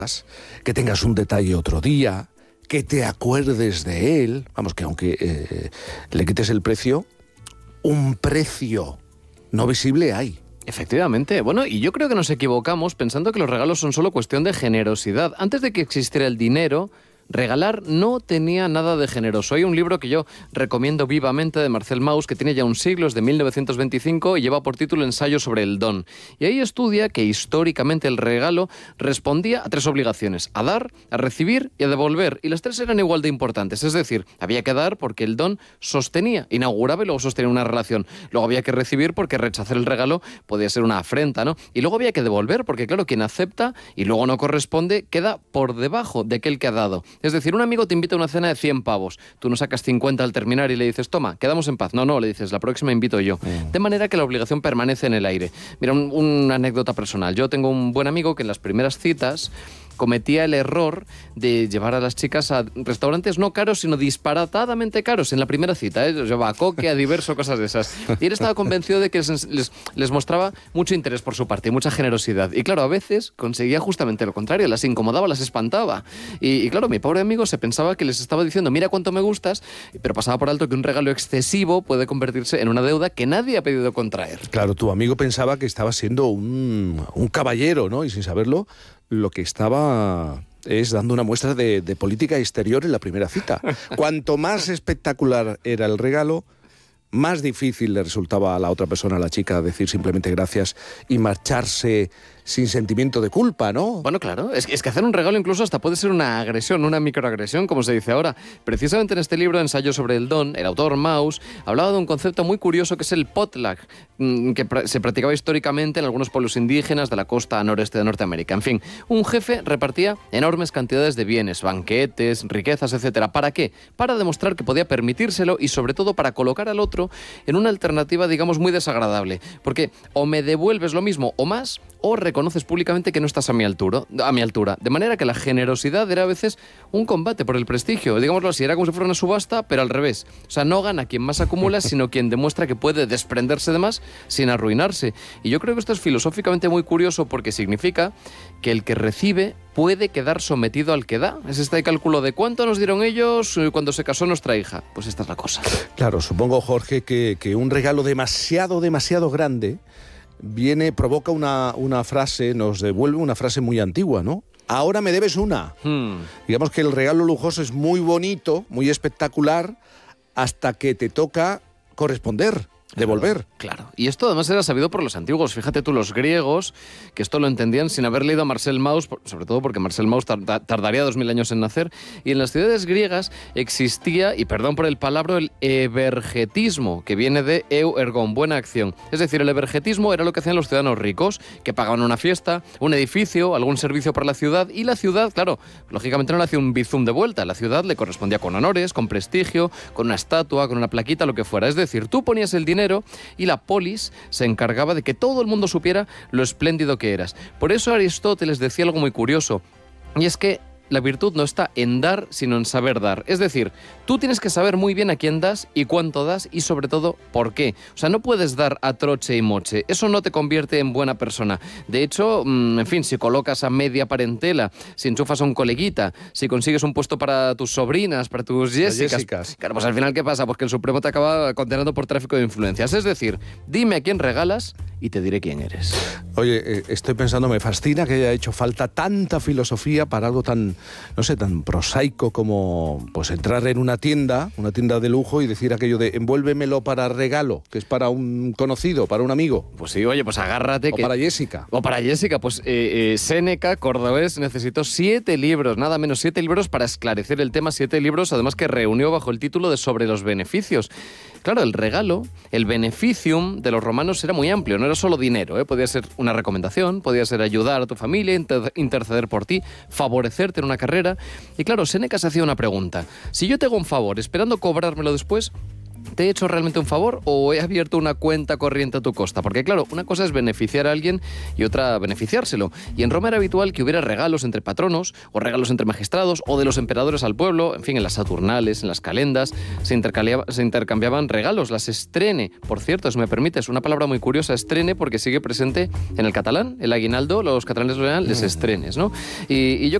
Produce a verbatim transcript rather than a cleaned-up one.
que tengas un detalle otro día, que te acuerdes de él. Vamos, que aunque eh, le quites el precio, un precio no visible hay. Efectivamente. Bueno, y yo creo que nos equivocamos pensando que los regalos son solo cuestión de generosidad. Antes de que existiera el dinero, regalar no tenía nada de generoso. Hay un libro que yo recomiendo vivamente de Marcel Mauss, que tiene ya un siglo, es de mil novecientos veinticinco y lleva por título Ensayo sobre el don. Y ahí estudia que históricamente el regalo respondía a tres obligaciones: a dar, a recibir y a devolver. Y las tres eran igual de importantes. Es decir, había que dar porque el don sostenía, inauguraba y luego sostenía una relación. Luego había que recibir porque rechazar el regalo podía ser una afrenta, ¿no? Y luego había que devolver porque, claro, quien acepta y luego no corresponde queda por debajo de aquel que ha dado. Es decir, un amigo te invita a una cena de cien pavos. Tú no sacas cincuenta al terminar y le dices, toma, quedamos en paz. No, no, le dices, la próxima invito yo. Mm. De manera que la obligación permanece en el aire. Mira, un, una anécdota personal. Yo tengo un buen amigo que en las primeras citas cometía el error de llevar a las chicas a restaurantes no caros, sino disparatadamente caros en la primera cita, ¿eh? Llevaba a coque, a diverso, cosas de esas. Y él estaba convencido de que les, les, les mostraba mucho interés por su parte, mucha generosidad. Y claro, a veces conseguía justamente lo contrario, las incomodaba, las espantaba. Y, y claro, mi pobre amigo se pensaba que les estaba diciendo, mira cuánto me gustas, pero pasaba por alto que un regalo excesivo puede convertirse en una deuda que nadie ha pedido contraer. Claro, tu amigo pensaba que estaba siendo un, un caballero, ¿no? Y sin saberlo, lo que estaba es dando una muestra de, de política exterior en la primera cita. Cuanto más espectacular era el regalo, más difícil le resultaba a la otra persona, a la chica, decir simplemente gracias y marcharse sin sentimiento de culpa, ¿no? Bueno, claro, es que, es que hacer un regalo incluso hasta puede ser una agresión, una microagresión, como se dice ahora. Precisamente en este libro, Ensayo sobre el don, el autor Mauss hablaba de un concepto muy curioso que es el potluck, que pr- se practicaba históricamente en algunos pueblos indígenas de la costa noreste de Norteamérica. En fin, un jefe repartía enormes cantidades de bienes, banquetes, riquezas, etcétera. ¿Para qué? Para demostrar que podía permitírselo y sobre todo para colocar al otro en una alternativa, digamos, muy desagradable. Porque o me devuelves lo mismo o más, o reconoces públicamente que no estás a mi altura, a mi altura. De manera que la generosidad era a veces un combate por el prestigio. Digámoslo así, era como si fuera una subasta, pero al revés. O sea, no gana quien más acumula, sino quien demuestra que puede desprenderse de más sin arruinarse. Y yo creo que esto es filosóficamente muy curioso porque significa que el que recibe puede quedar sometido al que da. Es este cálculo de cuánto nos dieron ellos cuando se casó nuestra hija. Pues esta es la cosa. Claro, supongo, Jorge, que, que un regalo demasiado, demasiado grande viene, provoca una, una frase, nos devuelve una frase muy antigua, ¿no? Ahora me debes una. Hmm. Digamos que el regalo lujoso es muy bonito, muy espectacular, hasta que te toca corresponder. Devolver. Claro. Y esto además era sabido por los antiguos. Fíjate tú, los griegos, que esto lo entendían sin haber leído a Marcel Mauss, sobre todo porque Marcel Mauss tarda, tardaría dos mil años en nacer, y en las ciudades griegas existía, y perdón por el palabra, el evergetismo, que viene de eu ergon, buena acción. Es decir, el evergetismo era lo que hacían los ciudadanos ricos, que pagaban una fiesta, un edificio, algún servicio para la ciudad, y la ciudad, claro, lógicamente no le hacía un bizum de vuelta. La ciudad le correspondía con honores, con prestigio, con una estatua, con una plaquita, lo que fuera. Es decir, tú ponías el dinero y la polis se encargaba de que todo el mundo supiera lo espléndido que eras. Por eso Aristóteles decía algo muy curioso, y es que la virtud no está en dar, sino en saber dar. Es decir, tú tienes que saber muy bien a quién das y cuánto das y sobre todo por qué. O sea, no puedes dar a troche y moche. Eso no te convierte en buena persona. De hecho, en fin, si colocas a media parentela, si enchufas a un coleguita, si consigues un puesto para tus sobrinas, para tus Jessicas, Jessicas. Claro, pues al final, ¿qué pasa? Pues que el Supremo te acaba condenando por tráfico de influencias. Es decir, dime a quién regalas y te diré quién eres. Oye, eh, estoy pensando, me fascina que haya hecho falta tanta filosofía para algo tan, no sé, tan prosaico como pues entrar en una tienda, una tienda de lujo y decir aquello de envuélvemelo para regalo, que es para un conocido, para un amigo. Pues sí, oye, pues agárrate. O que... para Jessica. O para Jessica, pues eh, eh, Séneca, cordobés, necesitó siete libros, nada menos siete libros para esclarecer el tema, siete libros, además que reunió bajo el título de Sobre los beneficios. Claro, el regalo, el beneficium de los romanos era muy amplio, no era solo dinero, ¿eh? Podía ser una recomendación, podía ser ayudar a tu familia, inter- interceder por ti, favorecerte en una carrera. Y claro, Séneca se hacía una pregunta. Si yo te hago un favor esperando cobrármelo después, ¿te he hecho realmente un favor o he abierto una cuenta corriente a tu costa? Porque claro, una cosa es beneficiar a alguien y otra beneficiárselo. Y en Roma era habitual que hubiera regalos entre patronos, o regalos entre magistrados, o de los emperadores al pueblo, en fin, en las Saturnales, en las calendas, se, intercambiaba, se intercambiaban regalos. Las estrene, por cierto, si me permites, una palabra muy curiosa, estrene, porque sigue presente en el catalán, el aguinaldo, los catalanes lo llaman les estrenes, ¿no? Y, y yo